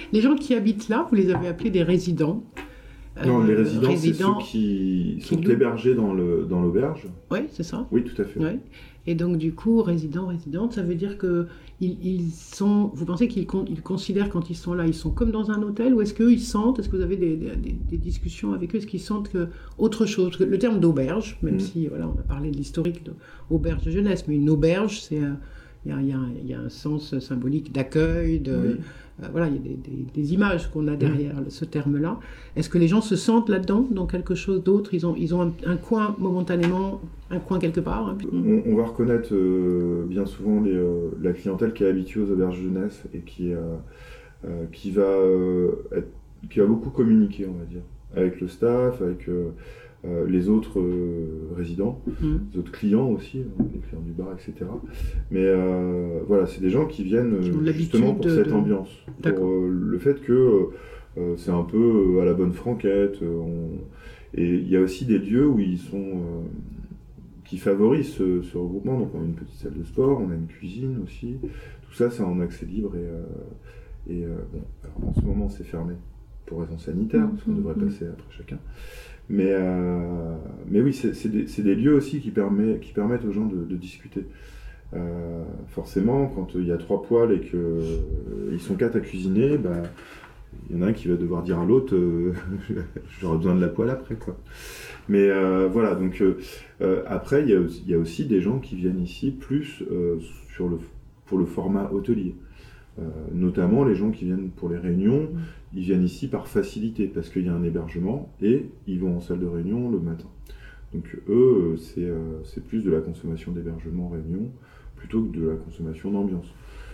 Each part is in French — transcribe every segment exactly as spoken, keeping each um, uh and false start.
Les gens qui habitent là, vous les avez appelés des résidents. Non, euh, les résidents, résidents, c'est ceux qui, qui sont louent. hébergés dans, le, dans l'auberge. Oui, c'est ça. Oui, tout à fait. Ouais. Et donc, du coup, résidents, résidentes, ça veut dire que ils, ils sont. Vous pensez qu'ils con- ils considèrent quand ils sont là, ils sont comme dans un hôtel, ou est-ce qu'eux ils sentent, est-ce que vous avez des, des- des- des discussions avec eux, est-ce qu'ils sentent que autre chose, parce que le terme d'auberge, même Mm. si voilà, on a parlé de l'historique d'auberge de jeunesse, mais une auberge, c'est euh, il y a, il y a un- il y a un sens symbolique d'accueil, de Oui. euh, voilà, il y a des, des- des images qu'on a derrière ce terme-là. Est-ce que les gens se sentent là-dedans, dans quelque chose d'autre? Ils ont, ils ont un, un coin momentanément, un coin quelque part. hein. On, on va reconnaître euh, bien souvent les, euh, la clientèle qui est habituée aux auberges jeunesse et qui, euh, euh, qui, va, euh, être, qui va beaucoup communiquer, on va dire, avec le staff, avec euh, euh, les autres euh, résidents, Mhm. les autres clients aussi, hein, les clients du bar, et cetera. Mais euh, voilà, c'est des gens qui viennent Qui ont euh, l'habitude justement pour de- cette de- ambiance, D'accord. pour euh, le fait que euh, euh, c'est un peu euh, à la bonne franquette. euh, on- Et il y a aussi des lieux où ils sont... euh, qui favorisent ce, ce regroupement. Donc on a une petite salle de sport, on a une cuisine aussi. Tout ça, c'est en accès libre et, euh, et euh, bon, alors, en ce moment c'est fermé pour raisons sanitaires, parce qu'on Mhm. devrait passer après chacun. Mais, euh, mais oui, c'est, c'est, des, c'est des lieux aussi qui, permet, qui permettent aux gens de, de discuter. Euh, forcément, quand il y a trois poêles et qu'ils sont quatre à cuisiner, bah, il y en a un qui va devoir dire à l'autre euh, j'aurai besoin de la poêle après, quoi. Mais euh, voilà, donc euh, euh, après, il y, a aussi- il y a aussi des gens qui viennent ici plus euh, sur le, pour le format hôtelier. Euh, notamment les gens qui viennent pour les réunions, ils viennent ici par facilité, parce qu'il y a un hébergement et ils vont en salle de réunion le matin. Donc eux, euh, c'est, euh, c'est plus de la consommation d'hébergement réunion plutôt que de la consommation d'ambiance.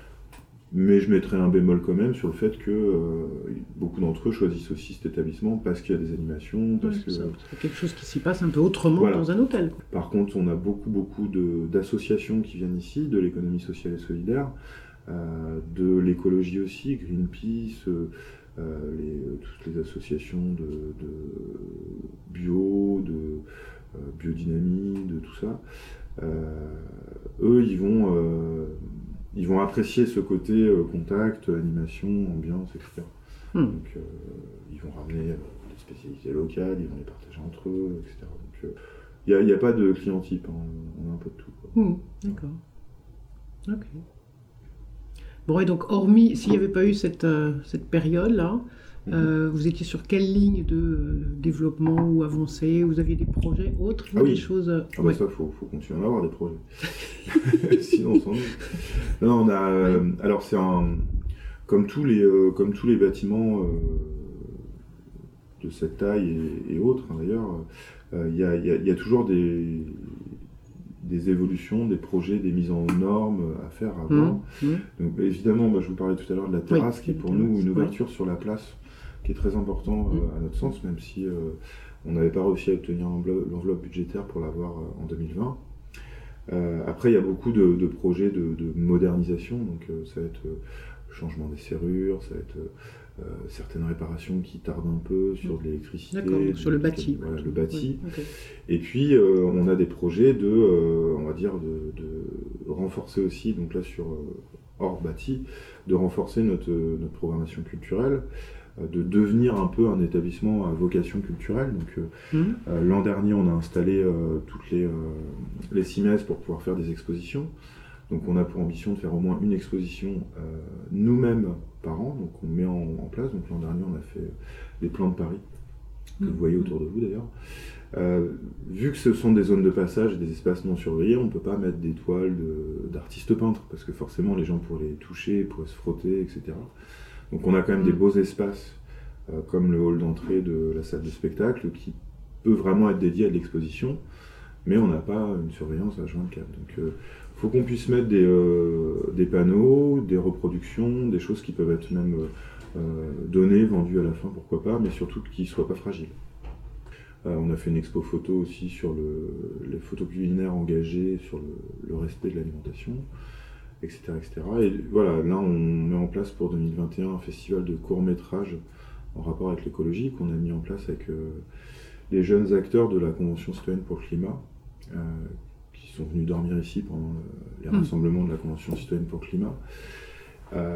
Mais je mettrais un bémol quand même sur le fait que euh, beaucoup d'entre eux choisissent aussi cet établissement parce qu'il y a des animations, parce Ouais, que... ça, c'est quelque chose qui s'y passe un peu autrement Voilà. dans un hôtel. Par contre, on a beaucoup, beaucoup de, d'associations qui viennent ici, de l'économie sociale et solidaire, euh, de l'écologie aussi, Greenpeace, euh, euh, les, euh, toutes les associations de, de bio, de euh, biodynamie, de tout ça. Euh, eux, ils vont, euh, ils vont apprécier ce côté euh, contact, animation, ambiance, et cetera. Hmm. Donc, euh, ils vont ramener euh, des spécialités locales, ils vont les partager entre eux, et cetera. Donc, il euh, n'y a, a pas de client type, hein, on a un peu de tout, quoi. Hmm, d'accord. Ok. Bon, et donc, hormis, s'il n'y avait pas eu cette, euh, cette période-là, euh, vous étiez sur quelle ligne de euh, développement ou avancée? Vous aviez des projets autres, Ah oui. des choses euh, Ah bah ouais. ça, il faut, faut continuer à en avoir des projets. Sinon, on s'ennuie. Non, on a... euh, Ouais. alors, c'est un... Comme tous les, euh, comme tous les bâtiments euh, de cette taille et, et autres, hein, d'ailleurs, il euh, y, a, y, a, y a toujours des, des évolutions, des projets, des mises en normes à faire avant. Mmh, mmh. Donc, évidemment, bah, je vous parlais tout à l'heure de la terrasse, Oui, qui est la pour terrasse, nous une oui. ouverture sur la place, qui est très important euh, Mm. à notre sens, même si euh, on n'avait pas réussi à obtenir l'enveloppe, l'enveloppe budgétaire pour l'avoir euh, en deux mille vingt. Euh, après, il y a beaucoup de, de projets de, de modernisation, donc euh, ça va être euh, le changement des serrures, ça va être euh, certaines réparations qui tardent un peu sur de l'électricité. D'accord, donc sur le de- bâti. Voilà, le bâti. Oui, ok. Et puis, euh, on a des projets de, euh, on va dire, de, de renforcer aussi, donc là sur euh, hors bâti, de renforcer notre, notre programmation culturelle, euh, de devenir un peu un établissement à vocation culturelle. Donc, euh, Mmh. euh, l'an dernier, on a installé euh, toutes les, euh, les six messes pour pouvoir faire des expositions. Donc, on a pour ambition de faire au moins une exposition euh, nous-mêmes par an. Donc, on met en, en place. Donc, l'an dernier, on a fait les plans de Paris, que Mmh. vous voyez autour de vous d'ailleurs. Euh, vu que ce sont des zones de passage et des espaces non surveillés, on ne peut pas mettre des toiles de, d'artistes peintres, parce que forcément les gens pourraient les toucher, pourraient se frotter, et cetera. Donc on a quand même des beaux espaces, euh, comme le hall d'entrée de la salle de spectacle, qui peut vraiment être dédié à de l'exposition, mais on n'a pas une surveillance à H vingt-quatre. Donc il euh, faut qu'on puisse mettre des, euh, des panneaux, des reproductions, des choses qui peuvent être même euh, données, vendues à la fin, pourquoi pas, mais surtout qui ne soient pas fragiles. Euh, on a fait une expo photo aussi sur le, les photos culinaires engagées, sur le, le respect de l'alimentation, et cetera, et cetera. Et voilà, là on met en place pour deux mille vingt et un un festival de court-métrage en rapport avec l'écologie qu'on a mis en place avec euh, les jeunes acteurs de la Convention citoyenne pour le climat, euh, qui sont venus dormir ici pendant le, les Mmh. rassemblements de la Convention citoyenne pour le climat. Euh,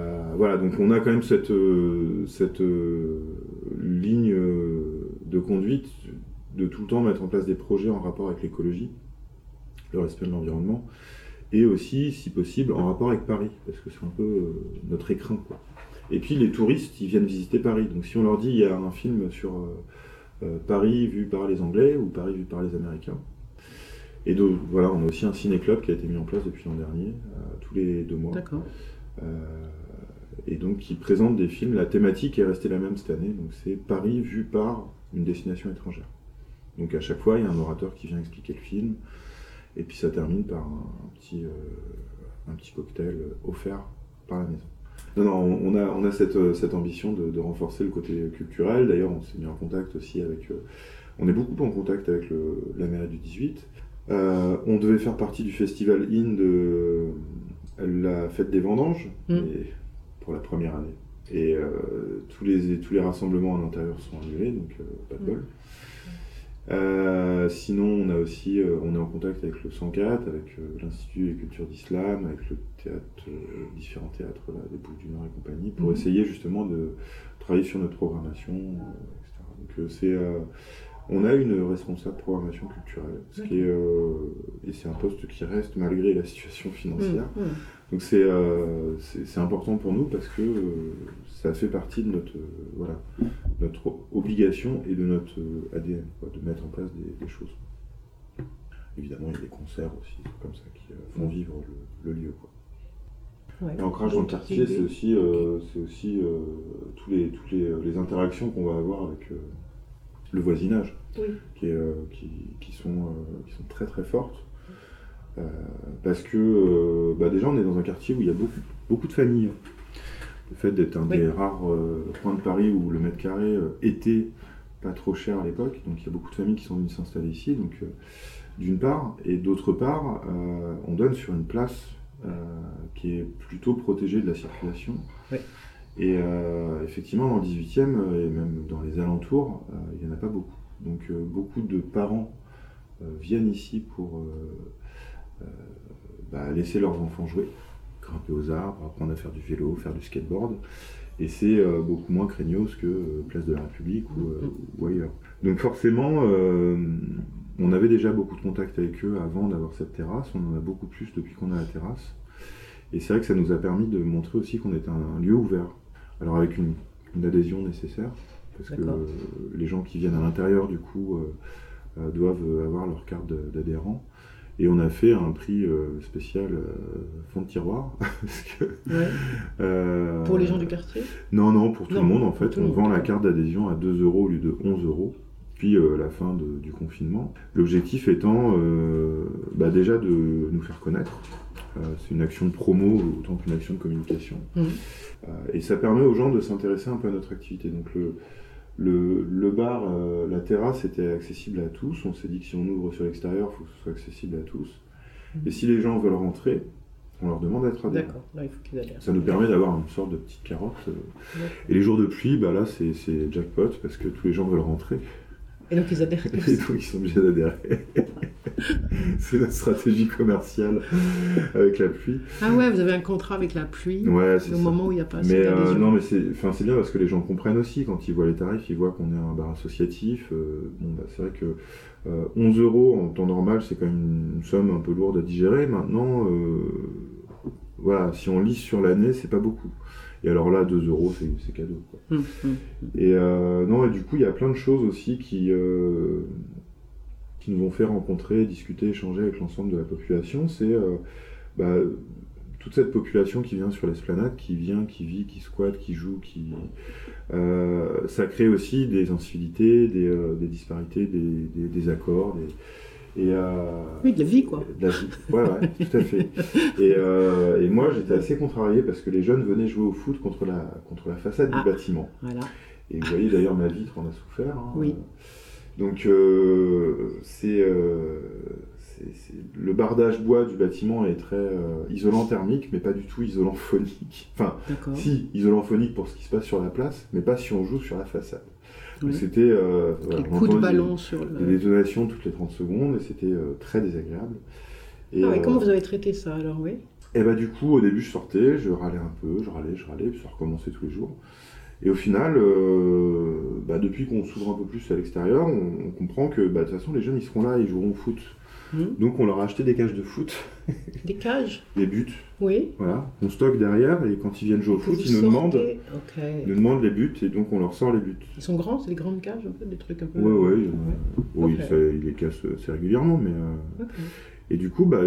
voilà, donc on a quand même cette, euh, cette euh, ligne euh, de conduite de tout le temps mettre en place des projets en rapport avec l'écologie, le respect de l'environnement, et aussi, si possible, en rapport avec Paris, parce que c'est un peu euh, notre écrin, quoi. Et puis les touristes, ils viennent visiter Paris, donc si on leur dit il y a un film sur euh, euh, Paris vu par les Anglais ou Paris vu par les Américains, et donc voilà, on a aussi un ciné-club qui a été mis en place depuis l'an dernier, euh, tous les deux mois. D'accord. Euh, et donc qui présente des films, la thématique est restée la même cette année, donc c'est Paris vu par une destination étrangère. Donc à chaque fois, il y a un orateur qui vient expliquer le film, et puis ça termine par un, un, petit, euh, un petit cocktail offert par la maison. Non, non, on a, on a cette, cette ambition de, de renforcer le côté culturel. D'ailleurs, on s'est mis en contact aussi avec... Euh, on est beaucoup en contact avec le, la mairie du dix-huit. Euh, on devait faire partie du festival In de la fête des vendanges, mmh. et, pour la première année. Et euh, tous, les, tous les rassemblements à l'intérieur sont annulés, donc euh, pas de bol. Mmh. Euh, sinon, on a aussi, euh, on est en contact avec le cent quatre, avec euh, l'Institut des cultures d'islam, avec le théâtre, euh, différents théâtres là, des Bouches du Nord et compagnie, pour mmh. essayer justement de travailler sur notre programmation, euh, et cetera. Donc euh, c'est, euh, on a une responsable programmation culturelle, ce qui est, euh, et c'est un poste qui reste malgré la situation financière. Mmh. Mmh. Donc c'est, euh, c'est, c'est important pour nous parce que euh, ça fait partie de notre, euh, voilà, notre obligation et de notre euh, A D N, quoi, de mettre en place des, des choses. Évidemment, il y a des concerts aussi comme ça qui euh, font vivre le, le lieu, quoi. Ouais. Et Ancrage dans le quartier, c'est aussi, euh, c'est aussi euh, tous les, toutes les, les interactions qu'on va avoir avec euh, le voisinage, oui. qui, est, euh, qui, qui, sont, euh, qui sont très très fortes. Euh, parce que euh, bah déjà on est dans un quartier où il y a beaucoup, beaucoup de familles. Le fait d'être un oui. des rares euh, coins de Paris où le mètre carré euh, était pas trop cher à l'époque, donc il y a beaucoup de familles qui sont venues s'installer ici, donc euh, d'une part, et d'autre part, euh, on donne sur une place euh, qui est plutôt protégée de la circulation. Oui. Et euh, effectivement, dans le dix-huitième, et même dans les alentours, euh, il n'y en a pas beaucoup. Donc euh, beaucoup de parents euh, viennent ici pour euh, Euh, bah, laisser leurs enfants jouer, grimper aux arbres, apprendre à faire du vélo, faire du skateboard, et c'est euh, beaucoup moins craignos que euh, Place de la République ou, euh, ou ailleurs. Donc forcément, euh, on avait déjà beaucoup de contacts avec eux avant d'avoir cette terrasse, on en a beaucoup plus depuis qu'on a la terrasse, et c'est vrai que ça nous a permis de montrer aussi qu'on était un, un lieu ouvert, alors avec une, une adhésion nécessaire, parce D'accord. que euh, les gens qui viennent à l'intérieur du coup euh, euh, doivent avoir leur carte d'adhérent. Et on a fait un prix euh, spécial euh, fond de tiroir. Parce que, ouais. euh, pour les gens du quartier ? Non, non, pour tout non, le monde en fait. On vend la carte d'adhésion à deux euros au lieu de onze euros, puis euh, la fin de, du confinement. L'objectif étant euh, bah, déjà de nous faire connaître. Euh, c'est une action de promo autant qu'une action de communication. Mmh. Euh, et ça permet aux gens de s'intéresser un peu à notre activité. Donc le, Le, le bar, euh, la terrasse était accessible à tous. On s'est dit que si on ouvre sur l'extérieur, il faut que ce soit accessible à tous. Mmh. Et si les gens veulent rentrer, on leur demande d'être adhérents. D'accord, là il faut qu'ils adhèrent. Ça nous permet d'avoir une sorte de petite carotte. Euh, et les jours de pluie, bah là c'est, c'est jackpot parce que tous les gens veulent rentrer. Et donc ils adhèrent. Et donc ils sont obligés d'adhérer. C'est notre stratégie commerciale avec la pluie. Ah ouais, vous avez un contrat avec la pluie. Ouais, c'est au ça. moment où il n'y a pas assez mais d'adhésion. Euh, non, mais c'est, enfin, c'est bien parce que les gens comprennent aussi quand ils voient les tarifs, ils voient qu'on est un bar associatif. Euh, bon, bah, c'est vrai que euh, onze euros en temps normal, c'est quand même une somme un peu lourde à digérer. Maintenant, euh, voilà, si on lisse sur l'année, c'est pas beaucoup. Et alors là, deux euros, c'est, c'est cadeau, quoi. Mmh, mmh. Et euh, non, et du coup, il y a plein de choses aussi qui, euh, qui nous ont fait rencontrer, discuter, échanger avec l'ensemble de la population. C'est euh, bah, toute cette population qui vient sur l'esplanade, qui vient, qui vit, qui squatte, qui joue, qui... Euh, ça crée aussi des incivilités, des, euh, des disparités, des, des, des accords, des... Et euh, oui, de la vie, quoi. De la vie, ouais, ouais, tout à fait. Et, euh, et moi, j'étais assez contrarié parce que les jeunes venaient jouer au foot contre la, contre la façade ah, du bâtiment. Voilà. Et vous voyez, d'ailleurs, ma vitre en a souffert. Hein. Oui. Donc, euh, c'est, euh, c'est, c'est... le bardage bois du bâtiment est très euh, isolant thermique, mais pas du tout isolant phonique. Enfin, D'accord. si, isolant phonique pour ce qui se passe sur la place, mais pas si on joue sur la façade. Donc oui. C'était euh, voilà, coup de ballon des, sur le... des détonations toutes les trente secondes et c'était euh, très désagréable. Et, ah oui, euh, comment vous avez traité ça alors, oui Et bah du coup, au début, je sortais, je râlais un peu, je râlais, je râlais, puis ça recommençait tous les jours. Et au final, euh, bah, depuis qu'on s'ouvre un peu plus à l'extérieur, on, on comprend que bah, de toute façon, les jeunes, ils seront là, ils joueront au foot. Mmh. Donc on leur a acheté des cages de foot. Des cages? Des buts. Oui. Voilà, on stocke derrière, et quand ils viennent jouer au foot, ils nous, demandent, okay. ils nous demandent les buts, et donc on leur sort les buts. Ils sont grands, c'est des grandes cages, un peu, des trucs un peu... Ouais, ouais, ouais. euh, oui, Okay. ça, ils les cassent assez régulièrement, mais... Euh, okay. Et du coup, bah,